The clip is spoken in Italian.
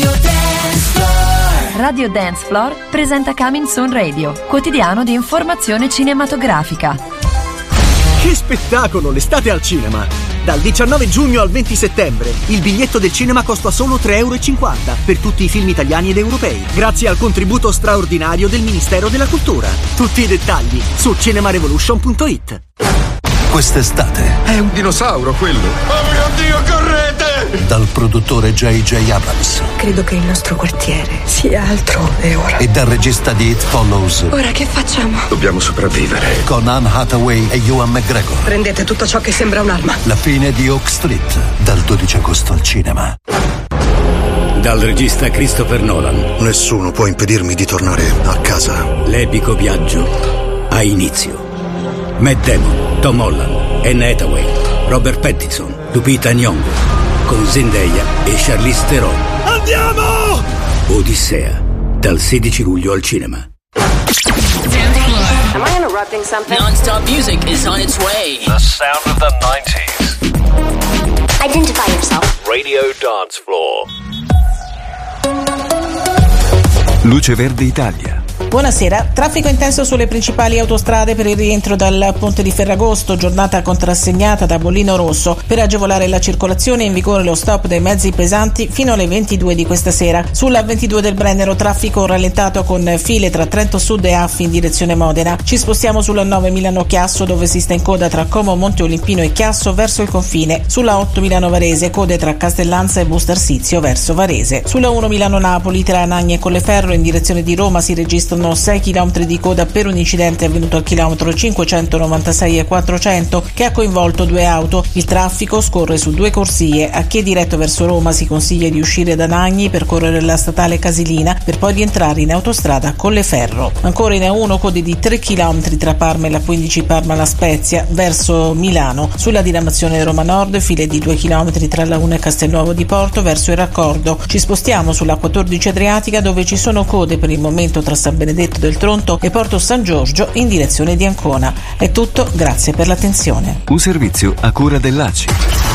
Radio Dance Floor presenta Coming Soon Radio, quotidiano di informazione cinematografica. Che spettacolo, l'estate al cinema! Dal 19 giugno al 20 settembre il biglietto del cinema costa solo €3,50 per tutti i film italiani ed europei, grazie al contributo straordinario del Ministero della Cultura. Tutti i dettagli su cinemarevolution.it. Quest'estate è un dinosauro quello. Oh mio Dio, correte! Dal produttore J.J. Abrams. Credo che il nostro quartiere sia altrove ora. E dal regista di It Follows. Ora che facciamo? Dobbiamo sopravvivere. Con Anne Hathaway e Ewan McGregor. Prendete tutto ciò che sembra un'arma. La fine di Oak Street, dal 12 agosto al cinema. Dal regista Christopher Nolan. Nessuno può impedirmi di tornare a casa. L'epico viaggio ha inizio. Matt Damon, Tom Holland, Anne Hathaway, Robert Pattinson, Lupita Nyong'o, con Zendaya e Charlize Theron. Andiamo! Odissea, dal 16 luglio al cinema. Am I interrupting something? Non-stop music is on its way. The sound of the 90s. Identify yourself. Radio Dance Floor. Luce Verde Italia. Buonasera, traffico intenso sulle principali autostrade per il rientro dal ponte di Ferragosto, giornata contrassegnata da bollino rosso. Per agevolare la circolazione è in vigore lo stop dei mezzi pesanti fino alle 22 di questa sera. Sulla 22 del Brennero traffico rallentato con file tra Trento Sud e Affi in direzione Modena. Ci spostiamo sulla 9 Milano-Chiasso dove si sta in coda tra Como, Monte Olimpino e Chiasso verso il confine. Sulla 8 Milano-Varese code tra Castellanza e Bustarsizio verso Varese. Sulla 1 Milano-Napoli tra Anagni e Colleferro in direzione di Roma si registrano 6 km di coda per un incidente avvenuto al chilometro 596 e 400 che ha coinvolto 2 auto. Il traffico scorre su 2 corsie. A chi è diretto verso Roma si consiglia di uscire da Nagni, percorrere la statale Casilina per poi rientrare in autostrada Colleferro. Ancora in A1 code di 3 km tra Parma e la 15 Parma-La Spezia verso Milano. Sulla diramazione Roma Nord file di 2 km tra la 1 e Castelnuovo di Porto verso il raccordo. Ci spostiamo sulla 14 Adriatica dove ci sono code per il momento tra San Benedetto del Tronto e Porto San Giorgio in direzione di Ancona. È tutto, grazie per l'attenzione. Un servizio a cura dell'ACI.